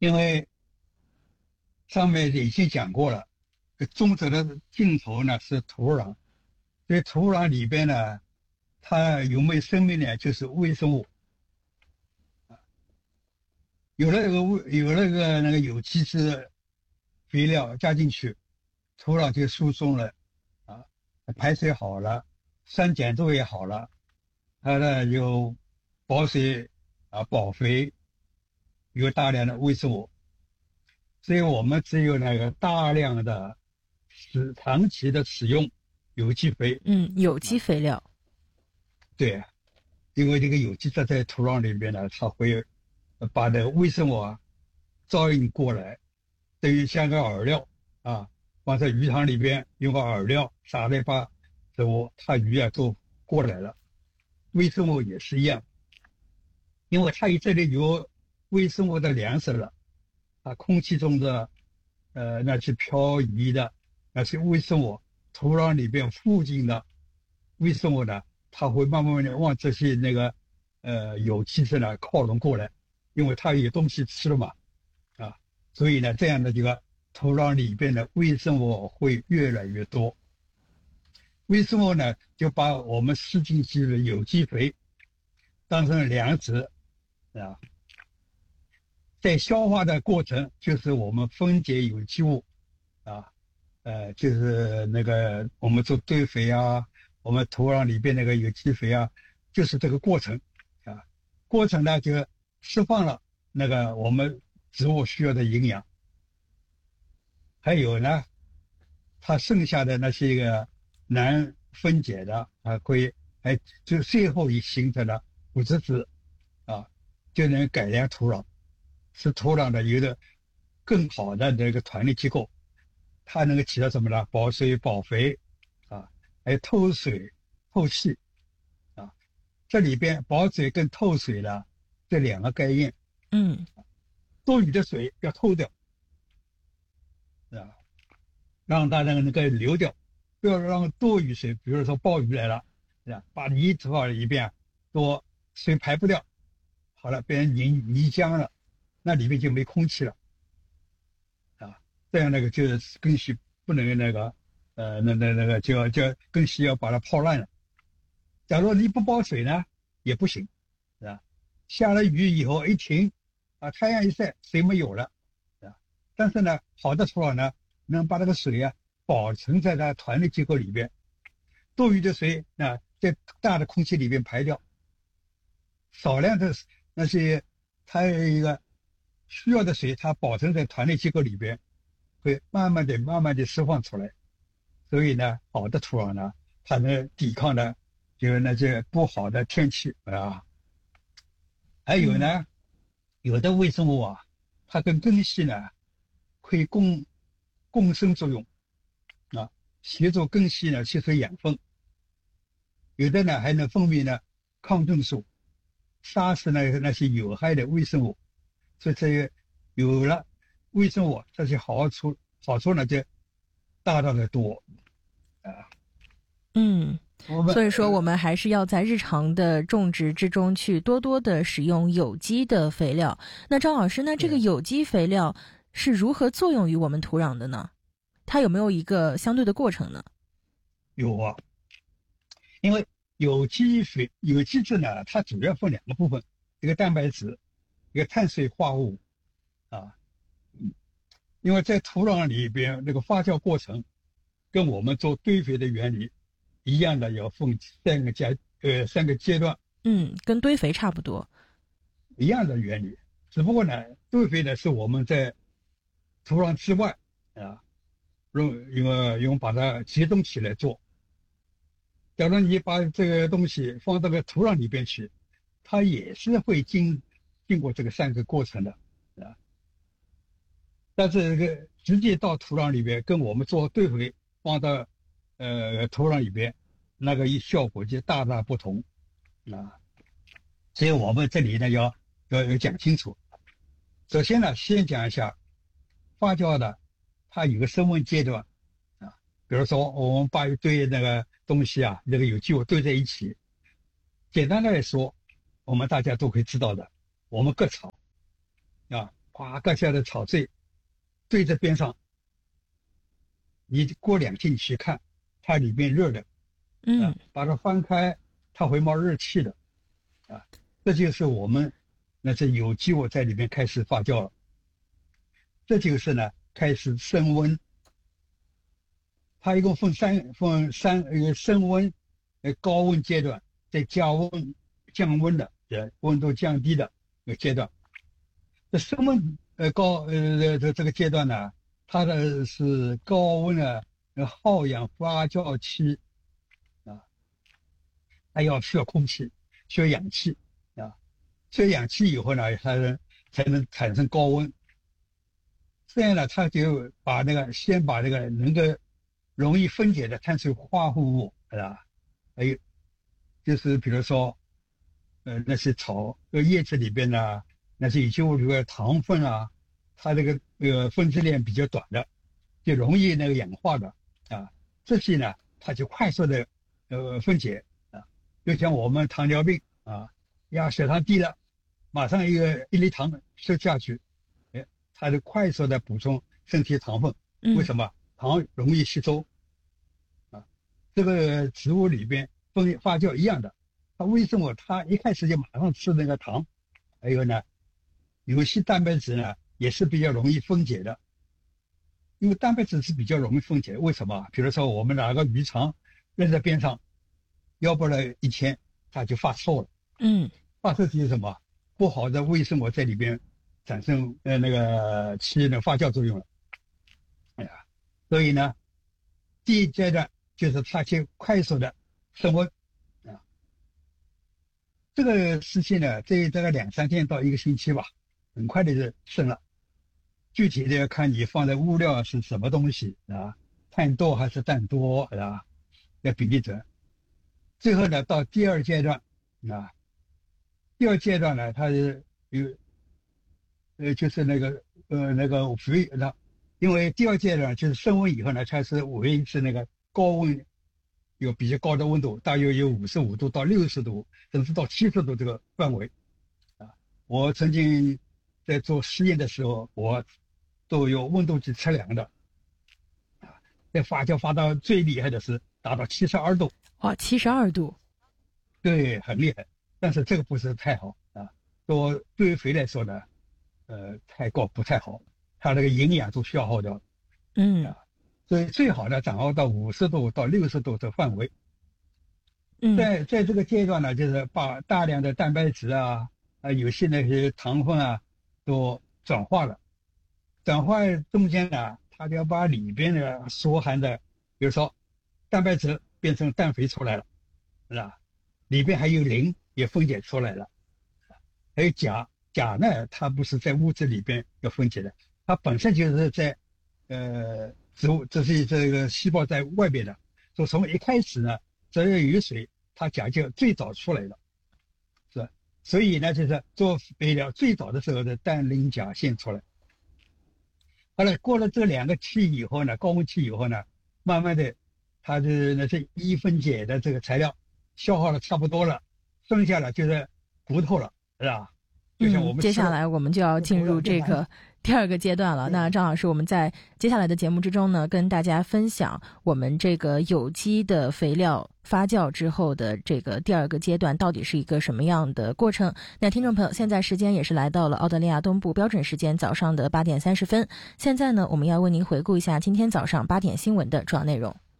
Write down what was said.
因为上面已经讲过了，种植的尽头呢是土壤，所以土壤里边呢，它有没有生命呢？就是微生物。有了那个有机质肥料加进去，土壤就疏松了，啊，排水好了，酸碱度也好了，它呢有保水保肥，有大量的微生物，所以我们只有那个大量的长期的使用有机肥。 有机肥料。 对，因为这个有机质在土壤里面呢，它会把那个微生物照应过来，等于像个饵料放在鱼塘里边用个饵料撒了一把植物，它鱼都过来了。微生物也是一样，因为它这里有微生物的粮食了，空气中的那些漂移的那些微生物，土壤里边附近的微生物呢，它会慢慢的往这些有机质呢靠拢过来，因为它有东西吃了嘛，所以呢，这样的这个土壤里边的微生物会越来越多。微生物呢，就把我们施进去的有机肥当成粮食在消化的过程，就是我们分解有机物就是那个我们做堆肥我们土壤里边那个有机肥就是这个过程过程呢就释放了那个我们植物需要的营养，还有呢，它剩下的那些个难分解的就最后也形成了腐殖质就能改良土壤，使土壤的有的更好的这个团粒结构，它能够起到什么呢？保水保肥还有透水透气这里边保水跟透水的这两个概念多余的水要透掉让它能够流掉，不要让多余水，比如说暴雨来了把泥土里边多水排不掉，好了变成泥浆了，那里面就没空气了这样就是根系不能就根系要把它泡烂了。假如你不保水呢也不行下了雨以后一停太阳一晒水没有了但是呢好的土壤呢能把那个水保存在它团粒结构里边，多余的水在大的空气里边排掉，少量的那些它有一个需要的水它保存在团粒结构里边，会慢慢的释放出来。所以呢好的土壤呢它能抵抗的就是那些不好的天气还有呢有的微生物它跟根系呢可以共生作用协助根系呢吸收养分，有的呢还能分泌抗生素，杀死那些有害的微生物。所以这有了微生物这些好处呢就大大的多所以说我们还是要在日常的种植之中去多多的使用有机的肥料。那张老师，那这个有机肥料是如何作用于我们土壤的呢？它有没有一个相对的过程呢？ 有因为有机质呢它主要分两个部分，一个蛋白质，一个碳水化合物因为在土壤里边那个发酵过程跟我们做堆肥的原理一样的，要分三个阶段跟堆肥差不多一样的原理，只不过呢堆肥呢是我们在土壤之外用把它集中起来做。假如你把这个东西放到个土壤里边去，它也是会经过这个三个过程的但是这个直接到土壤里边跟我们做堆肥放到土壤里边，那个效果就大大不同所以我们这里呢要讲清楚。首先呢先讲一下发酵的它有个升温阶段比如说我们把一堆那个东西那个有机物堆在一起，简单的来说我们大家都可以知道的，我们割草哗割下的草穗对着边上，你过2天去看，它里面热的，把它翻开，它会冒热气的，这就是我们那些有机物在里面开始发酵了，这就是呢开始升温。它一共分升温、高温阶段，再降温的，温度降低的一个阶段。这升温这个阶段呢，它的是高温的耗氧发酵期它要需要空气，需要氧气需要氧气以后呢，它才能产生高温。这样呢，它就先把那个能够容易分解的碳水化合物还有就是比如说那些叶子里边呢，那些有机物里面的糖分它这个分子链比较短的，就容易那个氧化的这些呢它就快速的分解就像我们糖尿病血糖低了，马上1粒糖吃下去，它就快速的补充身体糖分。为什么？糖容易吸收这个植物里边发酵一样的，它为什么它一开始就马上吃那个糖？还有呢，有些蛋白质呢也是比较容易分解的，因为蛋白质是比较容易分解。为什么？比如说我们拿个鱼肠扔在边上，要不然1天它就发臭了。发臭是什么？不好的微生物在里边产生起发酵作用了。所以呢，第一阶段就是它去快速的升温这个事情呢，这大概2、3天到1个星期吧，很快的就升了。具体的要看你放的物料是什么东西碳多还是氮多要比例准。最后呢，到第2阶段第2阶段呢，它是就是因为第2阶段就是升温以后呢，它是维持那个高温，有比较高的温度，大约有55度到60度，甚至到70度这个范围我曾经在做实验的时候，我都有温度计测量的在发酵发到最厉害的是达到72度。 72度， 对，很厉害。但是这个不是太好对于肥来说呢，太高不太好，它那个营养都消耗掉了。所以最好呢，掌握到50度到60度的范围。在这个阶段呢，就是把大量的蛋白质有些那些糖分都转化了。转化中间呢，它就要把里边的所含的，比如说蛋白质变成氮肥出来了，是吧？里边还有磷也分解出来了，还有钾呢，它不是在物质里边要分解的，它本身就是在植物这个细胞在外边的，所以从一开始呢，只要有水，它钾就最早出来了，是吧？所以呢，就是做肥料最早的时候的氮磷钾先出来。后来过了这2个期以后呢，高温期以后呢，慢慢的它的那些易分解的这个材料消耗的差不多了，剩下了就是骨头了，是吧？就像我们接下来我们就要进入这个第2个阶段了。那张老师，我们在接下来的节目之中呢，跟大家分享我们这个有机的肥料发酵之后的这个第2个阶段到底是一个什么样的过程。那听众朋友，现在时间也是来到了澳大利亚东部标准时间早上的8点30分。现在呢，我们要为您回顾一下今天早上8点新闻的主要内容。